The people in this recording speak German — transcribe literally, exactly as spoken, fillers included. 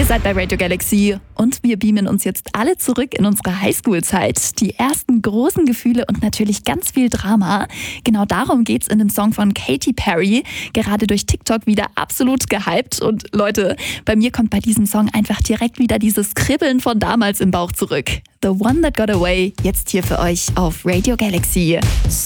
Ihr seid bei Radio Galaxy und wir beamen uns jetzt alle zurück in unsere Highschool-Zeit. Die ersten großen Gefühle und natürlich ganz viel Drama. Genau darum geht's in dem Song von Katy Perry. Gerade durch TikTok wieder absolut gehypt. Und Leute, bei mir kommt bei diesem Song einfach direkt wieder dieses Kribbeln von damals im Bauch zurück. The One That Got Away, jetzt hier für euch auf Radio Galaxy.